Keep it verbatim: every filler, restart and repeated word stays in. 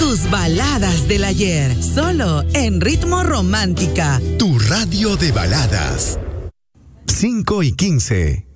tus baladas del ayer, solo en Ritmo Romántica. Tu radio de baladas. cinco y quince.